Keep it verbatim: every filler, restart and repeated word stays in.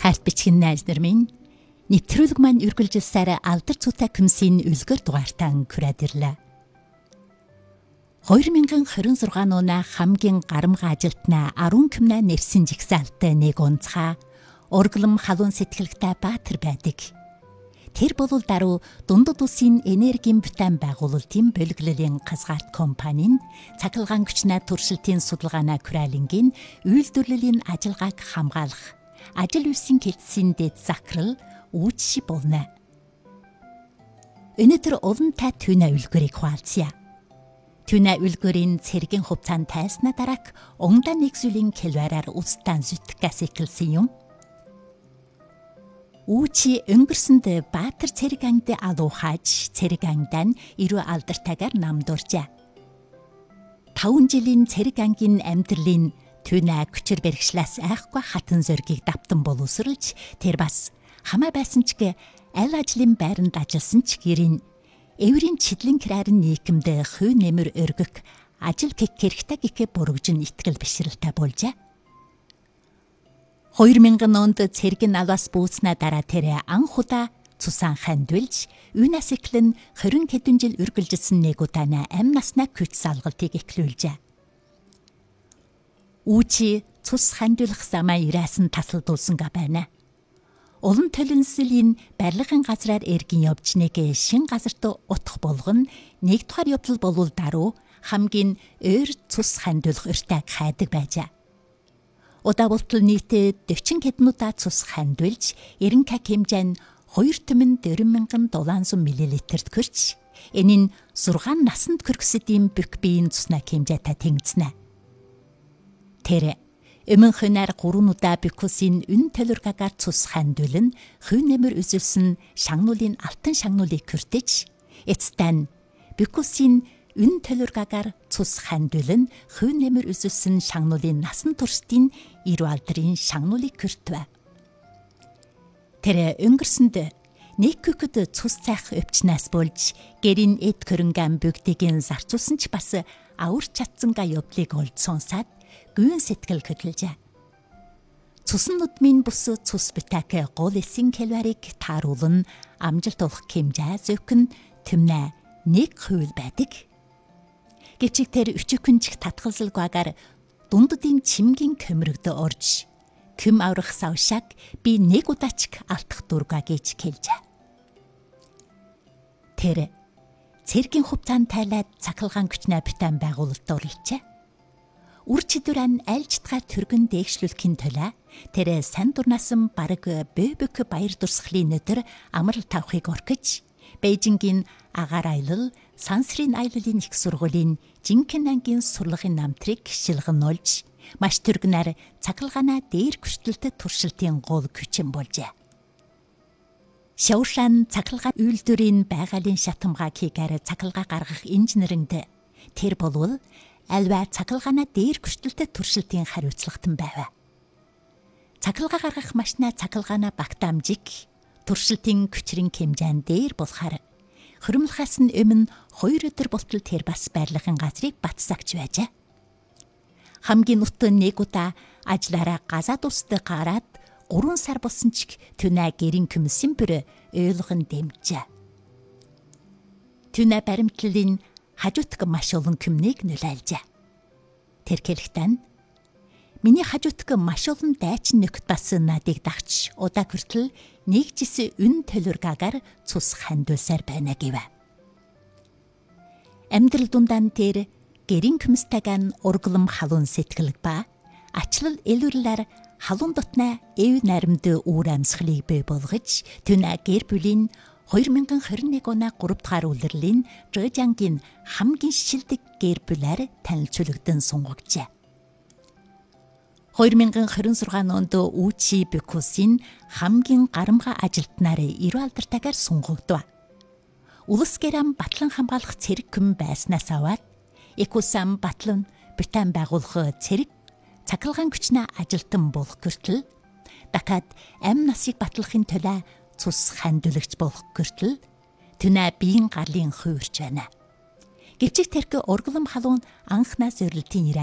Хайрт бичгийн найз нар минь нэвтрүүлэг маань үргэлжилсээр алдар цутай комиссийн үлгэр дугаартан хүрээд ирлээ. хоёр мянган хорин зургаан оноо хамгийн гарамга ажилтнаа арван кимнаа нэрсэн жигсаалтай нэг онцгой урглам халуун сэтгэлгтэй баатар байдаг. Тэр бол даруй дундад улсын энергийн бүтээн байгуулалтын боловлолын хязгаарт компанийн цахилгаан хүчний туршилтын судалгааны хүрээлэнгийн үйлдвэрлэлийн ажиллагааг хамгаалах ажил үйлсийн хэлтсийн дэд захирал үүчи болно. Өнөөдөр улантай түүний үлгэрийг хуваалцъя. Түүний үлгэрийн цэргийн хувцаанд тайснаа дараах онгода нэг зүйлийн хэлвэрээр устан зүтгэс эхэлсэн юм. Үүчи өнгөрсөнд баатар цэрэг ангид алуухаж цэрэг ангидаа ирүү алдарттайгаар намдууржээ. таван жилийн цэрэг ангийн амьдралын түүний хүчээр бэрхшлээс айхгүй хатан зоргийг давтан боловсруулж тэр бас хамаа байсан ч гэ аль ажлын байранд ажилласан ч гэрийн эврийн чидлэн крарын нийгэмд хүй нэмэр өргөх ажил гих хэрэгтэй гэхэ бүрэгжин итгэл бишрэлтэй болжээ. хоёр мянган онд цэргийн албаас бууснаа дараа тэр анх удаа цусан хандвилж үүнээс эхлэн хорин хэдэн жил үргэлжилсэн нэг удааны амь наснаа хүч салгалтыг эхлүүлжээ. Үүчи цус хандвилах замаа ирээсэн тасалдуулсан га байна. Улан төлөнсөлийн барилгын газраар эргэн явж нэг шин газарт утах болгон нэг дахь явдал болвол даруй хамгийн өөр цус хандвилах өртөг хайдаг байжээ. Удаа болтол нийтээ дөрвөн хэдэн удаа цус хандвилж эренка хэмжээ нь хоёр түмэн дөрвөн мянган долоонсот миллилитрт хүрч энэ нь зургаан насанд хүргэсэдийн бүх биеийн цуснаа хэмжээтэй тэнгиснэ. Тэр өмнө хөнөр гурван удаа бикусийн үн төлөргагаар цус хандвилн хүй нэмэр үзүүлсэн шагнуулын алтан шагнуулыг хүртэж эцтэн бикусийн үн төлөргагаар цус хандвилн хүй нэмэр үзүүлсэн шагнуулын насан туршдын ирүү алдрын шагнуулыг хүртвэ. Тэр өнгөрсөнд нэг күкэд цус цайх өвчнээс болж гэрийн эд хөрөнгөн бүгдийг зарцуулсан ч бас авар чадсанга явдлыг олж сонсаад гүйн сэтгэл хөдлөжээ. Цусан нудмын бус цус бүтээх гол эсийн хэлвэрийг тааруулан амжилт олох хэмжээ зөвхөн түмнэ нэг хувь байдаг. Гэвч тэр өчигхөнч татгалзалгаагаар дунддын чимгийн көмөрөгдө орж күм аврах савшаг би нэг удаач алтах дургаа гэж хэлжээ. Тэр цэргийн хувцаанд тайлаад цахилгаан хүчний бүтээн байгуулалт оролцжээ. Үр чидүрэн альжтгай түргэн дээгшлүүлэхийн төлөө тэр сан дурнасан бараг бөбөк баяр дурсгалын өдөр амрал тавхыг орхиж Бээжингийн агаар аялал сансрын аяллын их сургуулийн жинхэнэ ангийн сурлагын намтрыг шилгэн олж маш түргэнээр цахилгаанаа дээр хүчтэлтэд туршилтын гол хүчин болжээ. Шавшан цахилгаан үйлдвэрийн байгалийн шатамгааг хийгээр цахилгаа гаргах инженеринд тэр болвол альва цахилгаанаа дээр хүчтэлтэд туршилтын хариуцлагатан байв. Цахилгаа гаргах машина цахилгаанаа багтаамжиг туршилтын хүчрийн хэмжээнд дээр болохоор хөрөмлөхөөс нь өмнө хоёр өдөр болтол тэр бас байрлахын газрыг батсагч байжээ. Хамгийн нутгийн нэг удаа ажлаараа газаад устай гараад гурван сар болсон ч түнэ гэрийн комиссийн бүр ойлгон дэмжээ. Түнэ баримтлалын хажуутг маш олон комнийг нөлөөлжээ. Тэр хэлэхдээ миний хажуутг маш олон дайчин нөхд бас надыг дагч удаа хүртэл нэг жис үн төлөргаагаар цус хандуулсаар байна гэв. Амьдрал дундаан тэр гэрийн комисстайгаан урглам халуун сэтгэлг ба ачлал элүрлэр халуун дотнаа эв наримд үүр амьсгалыг бий болгож түнэ гэр бүлийн хоёр мянган хорин нэг оны гурав дахь улирлын Жожангийн хамгийн шилдэг гэр бүлээр танилцуулагдсан сунгагчээ. хоёр мянган хорин зургаан онд Үүчи Бикусийн хамгийн гарамга ажилтнаар ирүү алдарттайгаар сунгагдав. Улс гэрам батлан хамгаалах цэрэг хүм байснаас аваад Экусам батлан бүтээн байгуулах цэрэг цахилгаан хүчнээ ажилтан болох хүртэл дахиад амь насыг батлахын төлөө цус хандуулагч болох хүртэл түнэ биеийн гарлын хувирч байна. Гэвч тэрхүү урглам халуун анхнаас өрлөлтийн